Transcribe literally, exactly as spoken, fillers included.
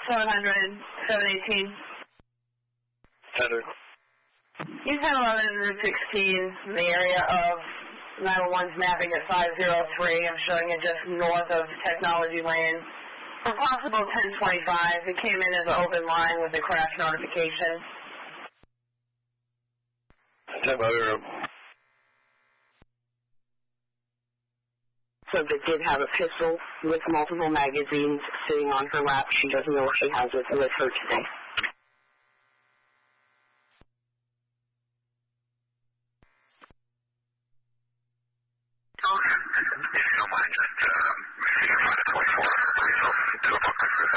seven hundred, seven eighteen. Center. Use ten eleven and Route sixteen in the area of nine one one's mapping at five oh three. I'm showing it just north of Technology Lane. For possible ten twenty-five, it came in as an open line with the crash notification. ten by zero. Subject did have a pistol with multiple magazines sitting on her lap. She doesn't know if she has it with her today. If you don't mind just uh, five twenty-four, please, to